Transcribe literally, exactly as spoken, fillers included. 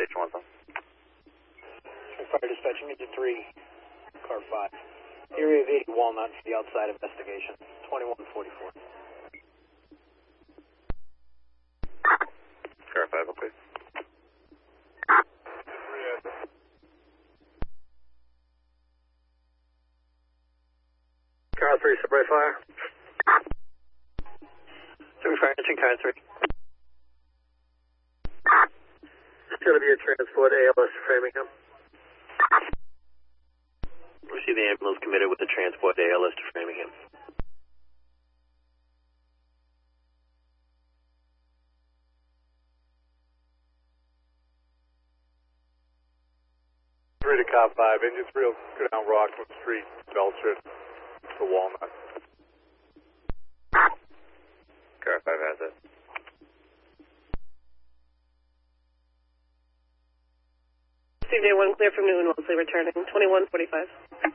Station one. Fire dispatching engine three, car five. Area of eighty Walnut for the outside investigation, twenty-one forty-four. Car five, okay. Car three, subway fire. Subway fire, engine car three. It's going to be a transport A L S to Framingham. We see the ambulance committed with the transport A L S to Framingham. Three to cop five, engine three will go down Rockland Street, Belcher to Walnut. Car five has it. Steve Day one, clear from Newton, Wellesley, returning, twenty-one forty-five.